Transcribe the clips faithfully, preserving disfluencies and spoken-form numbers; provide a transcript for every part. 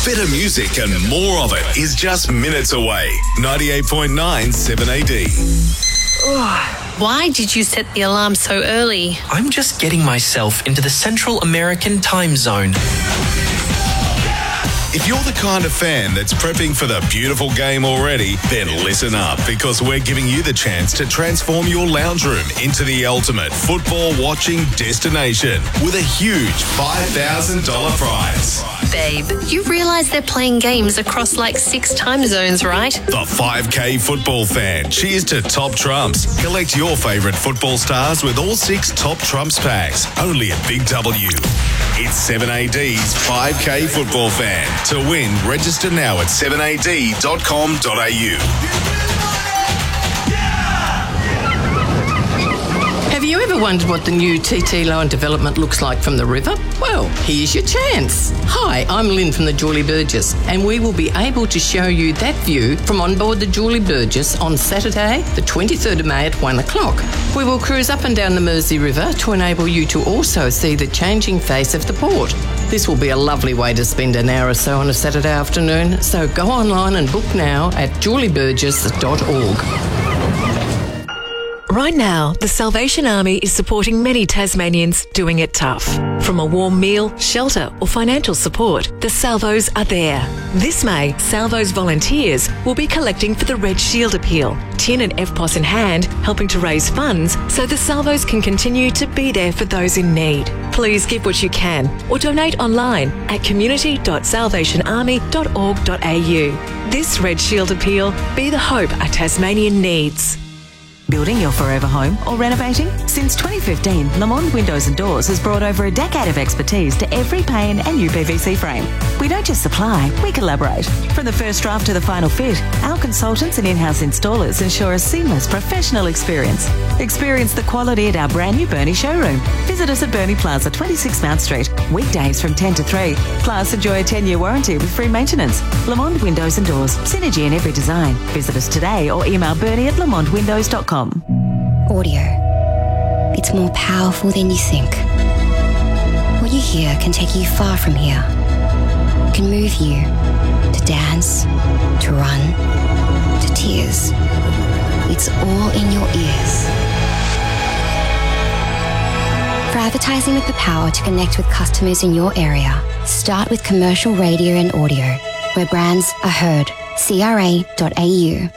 Better music and more of it is just minutes away. ninety-eight point nine seven A D. Why did you set the alarm so early? I'm just getting myself into the Central American time zone. If you're the kind of fan that's prepping for the beautiful game already, then listen up, because we're giving you the chance to transform your lounge room into the ultimate football watching destination with a huge five thousand dollars prize. Babe, you realise they're playing games across like six time zones, right? The five K football fan. Cheers to Top Trumps. Collect your favourite football stars with all six Top Trumps packs. Only at Big W. It's seven A D's five K football fan. To win, register now at seven A D dot com dot A U. Have you ever wondered what the new T T Line development looks like from the river? Well, here's your chance. Hi, I'm Lynn from the Julie Burgess, and we will be able to show you that view from on board the Julie Burgess on Saturday, the twenty-third of May at one o'clock. We will cruise up and down the Mersey River to enable you to also see the changing face of the port. This will be a lovely way to spend an hour or so on a Saturday afternoon, so go online and book now at julie burgess dot org. Right now, the Salvation Army is supporting many Tasmanians doing it tough. From a warm meal, shelter or financial support, the Salvos are there. This May, Salvos volunteers will be collecting for the Red Shield Appeal, tin and F P O S in hand, helping to raise funds so the Salvos can continue to be there for those in need. Please give what you can or donate online at community dot salvation army dot org dot A U. This Red Shield Appeal, be the hope a Tasmanian needs. Building your forever home or renovating? Since twenty fifteen, Lamond Windows and Doors has brought over a decade of expertise to every pane and U P V C frame. We don't just supply, we collaborate. From the first draft to the final fit, our consultants and in-house installers ensure a seamless professional experience. Experience the quality at our brand new Burnie showroom. Visit us at Burnie Plaza, twenty-six Mount Street, weekdays from ten to three. Plus, enjoy a ten-year warranty with free maintenance. Lamond Windows and Doors, synergy in every design. Visit us today or email bernie at lamond windows dot com. Audio. It's more powerful than you think. What you hear can take you far from here. It can move you to dance, to run, to tears. It's all in your ears. For advertising with the power to connect with customers in your area, start with commercial radio and audio, where brands are heard. C R A dot A U.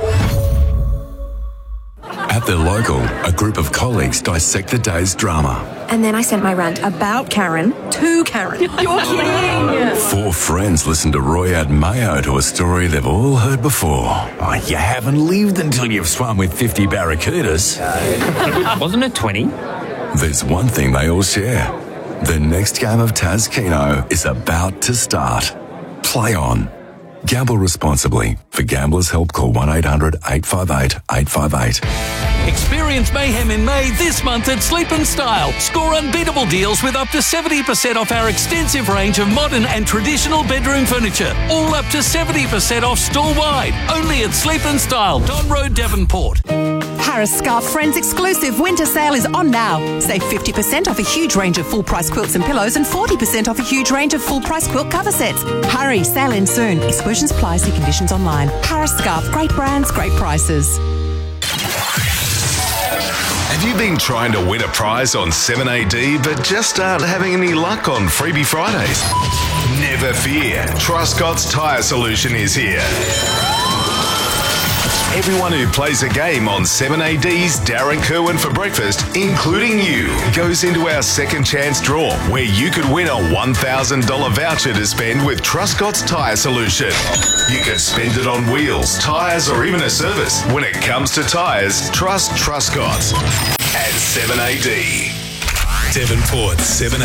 At the local, a group of colleagues dissect the day's drama. And then I sent my rant about Karen to Karen. You're kidding! Four friends listen to Roy add mayo to a story they've all heard before. Oh, you haven't lived until you've swum with fifty barracudas. Wasn't it twenty? There's one thing they all share. The next game of Taz Keno is about to start. Play on. Gamble responsibly. For Gamblers' Help, call one eight hundred eight five eight eight five eight. Experience mayhem in May this month at Sleep and Style. Score unbeatable deals with up to seventy percent off our extensive range of modern and traditional bedroom furniture. All up to seventy percent off store-wide. Only at Sleep and Style, Don Road, Devonport. Harris Scarf Friends exclusive winter sale is on now. Save fifty percent off a huge range of full-price quilts and pillows and forty percent off a huge range of full-price quilt cover sets. Hurry, sale ends soon. Exclusions apply, see conditions online. Harris Scarf, great brands, great prices. Have you been trying to win a prize on seven A D but just aren't having any luck on Freebie Fridays? Never fear. Truscott's Tyre Solution is here. Everyone who plays a game on seven A D's Darren Kerwin for breakfast, including you, goes into our second chance draw where you could win a one thousand dollars voucher to spend with Truscott's Tyre Solution. You can spend it on wheels, tyres or even a service. When it comes to tyres, trust Truscott's at seven A D. Devonport seven